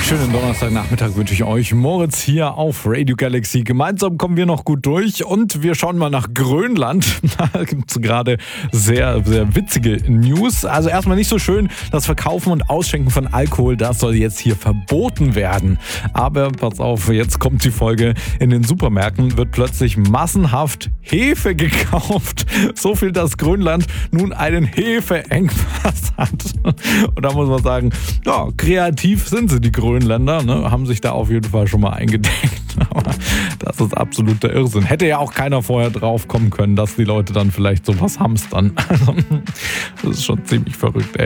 Schönen Donnerstagnachmittag wünsche ich euch. Moritz hier auf Radio Galaxy. Gemeinsam kommen wir noch gut durch und wir schauen mal nach Grönland. Da gibt es gerade sehr, sehr witzige News. Also erstmal nicht so schön, das Verkaufen und Ausschenken von Alkohol, das soll jetzt hier verboten werden. Aber pass auf, jetzt kommt die Folge. In den Supermärkten wird plötzlich massenhaft Hefe gekauft. So viel, dass Grönland nun einen Hefeengpass hat. Und da muss man sagen, ja, kreativ sind sie, die Grönländer, ne? Haben sich da auf jeden Fall schon mal eingedeckt. Aber das ist absoluter Irrsinn. Hätte ja auch keiner vorher drauf kommen können, dass die Leute dann vielleicht sowas hamstern. Also, das ist schon ziemlich verrückt, ey.